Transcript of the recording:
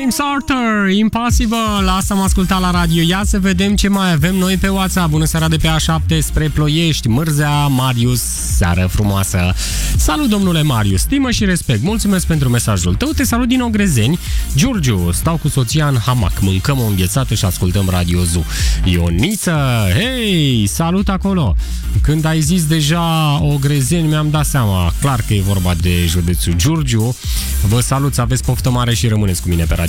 James Arthur, Impossible. Asta am ascultat la radio. Ia să vedem ce mai avem noi pe WhatsApp. Bună seara de pe A7 spre Ploiești. Mârzea, Marius, seară frumoasă. Salut, domnule Marius, stimă și respect. Mulțumesc pentru mesajul tău. Te salut din Ogrezeni. Giurgiu, stau cu soția în hamac. Mâncăm o înghețată și ascultăm Radio Zoo. Ioniță, hei, salut acolo. Când ai zis deja Ogrezeni, mi-am dat seama clar că e vorba de județul Giurgiu. Vă salut, să aveți poftă mare și rămâneți cu mine pe radio.